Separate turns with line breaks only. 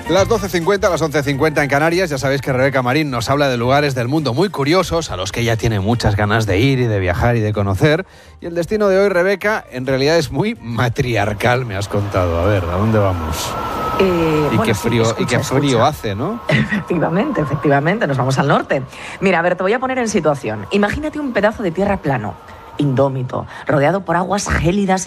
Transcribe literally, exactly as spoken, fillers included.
Las doce cincuenta, las once cincuenta en Canarias. Ya sabéis que Rebeca Marín nos habla de lugares del mundo muy curiosos a los que ella tiene muchas ganas de ir y de viajar y de conocer. Y el destino de hoy, Rebeca, en realidad es muy matriarcal, me has contado. A ver, ¿a dónde vamos?
Eh,
y,
bueno,
qué
sí,
frío,
escucha,
y qué frío
escucha.
hace, ¿no?
Efectivamente, efectivamente, nos vamos al norte. Mira, a ver, te voy a poner en situación. Imagínate un pedazo de tierra plano, indómito, rodeado por aguas gélidas